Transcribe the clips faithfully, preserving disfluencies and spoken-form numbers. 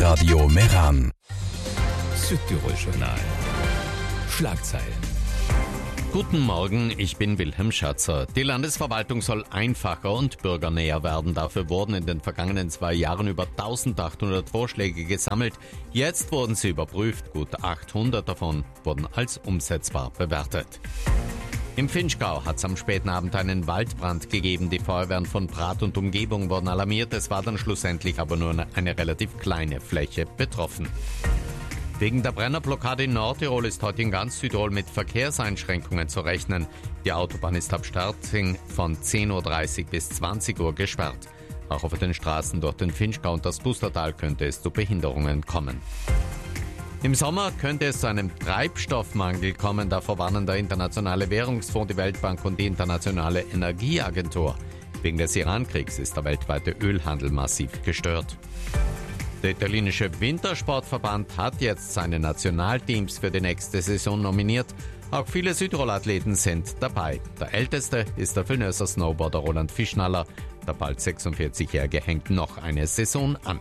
Stadtradio Meran. Südtirol-Journal. Schlagzeilen. Guten Morgen, ich bin Wilhelm Schatzer. Die Landesverwaltung soll einfacher und bürgernäher werden. Dafür wurden in den vergangenen zwei Jahren über eintausendachthundert Vorschläge gesammelt. Jetzt wurden sie überprüft. Gut achthundert davon wurden als umsetzbar bewertet. Im Vinschgau hat es am späten Abend einen Waldbrand gegeben. Die Feuerwehren von Prat und Umgebung wurden alarmiert. Es war dann schlussendlich aber nur eine relativ kleine Fläche betroffen. Wegen der Brennerblockade in Nordtirol ist heute in ganz Südtirol mit Verkehrseinschränkungen zu rechnen. Die Autobahn ist ab Sterzing von zehn Uhr dreißig bis zwanzig Uhr gesperrt. Auch auf den Straßen durch den Vinschgau und das Pustertal könnte es zu Behinderungen kommen. Im Sommer könnte es zu einem Treibstoffmangel kommen. Davor warnen der Internationale Währungsfonds, die Weltbank und die Internationale Energieagentur. Wegen des Iran-Kriegs ist der weltweite Ölhandel massiv gestört. Der italienische Wintersportverband hat jetzt seine Nationalteams für die nächste Saison nominiert. Auch viele Südtirol-Athleten sind dabei. Der älteste ist der Villeneuver Snowboarder Roland Fischnaller. Der bald sechsundvierzigjährige hängt noch eine Saison an.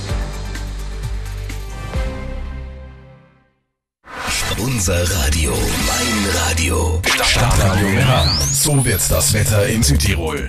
Unser Radio, mein Radio. Stadtradio Meran. So wird das Wetter in Südtirol.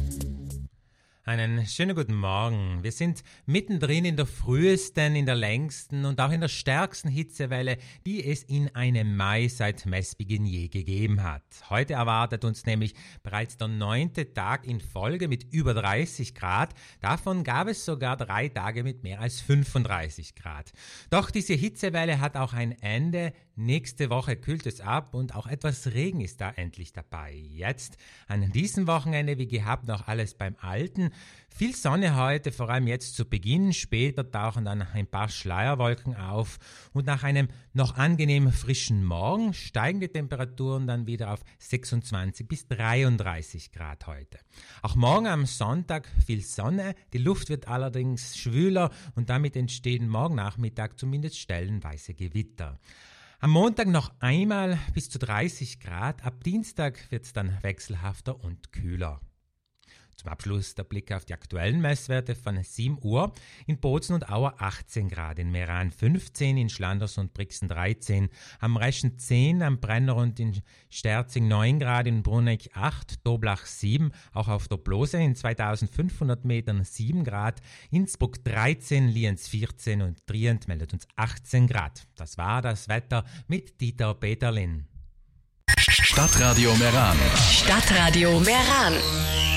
Einen schönen guten Morgen. Wir sind mittendrin in der frühesten, in der längsten und auch in der stärksten Hitzewelle, die es in einem Mai seit Messbeginn je gegeben hat. Heute erwartet uns nämlich bereits der neunte Tag in Folge mit über dreißig Grad. Davon gab es sogar drei Tage mit mehr als fünfunddreißig Grad. Doch diese Hitzewelle hat auch ein Ende. Nächste Woche kühlt es ab und auch etwas Regen ist da endlich dabei. Jetzt, an diesem Wochenende, wie gehabt, noch alles beim Alten. Viel Sonne heute, vor allem jetzt zu Beginn. Später tauchen dann ein paar Schleierwolken auf. Und nach einem noch angenehm frischen Morgen steigen die Temperaturen dann wieder auf sechsundzwanzig bis dreiunddreißig Grad heute. Auch morgen am Sonntag viel Sonne. Die Luft wird allerdings schwüler und damit entstehen morgen Nachmittag zumindest stellenweise Gewitter. Am Montag noch einmal bis zu dreißig Grad, ab Dienstag wird es dann wechselhafter und kühler. Zum Abschluss der Blick auf die aktuellen Messwerte von sieben Uhr. In Bozen und Auer achtzehn Grad, in Meran fünfzehn, in Schlanders und Brixen dreizehn, am Reschen zehn, am Brenner und in Sterzing neun Grad, in Bruneck acht, Doblach sieben, auch auf der Blose in zweitausendfünfhundert Metern sieben Grad, Innsbruck dreizehn, Lienz vierzehn und Trient meldet uns achtzehn Grad. Das war das Wetter mit Dieter Peterlin. Stadtradio Meran. Stadtradio Meran.